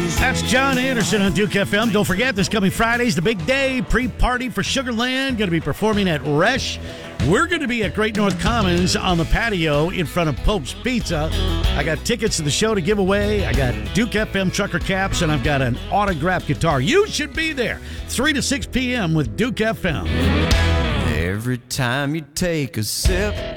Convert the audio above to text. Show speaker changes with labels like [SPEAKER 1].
[SPEAKER 1] That's John Anderson on Duke FM. Don't forget, this coming Friday's the big day. Pre-party for Sugarland. Going to be performing at Resch. We're going to be at Great North Commons on the patio in front of Pope's Pizza. I got tickets to the show to give away. I got Duke FM trucker caps, and I've got an autographed guitar. You should be there. 3 to 6 p.m. with Duke FM.
[SPEAKER 2] Every time you take a sip,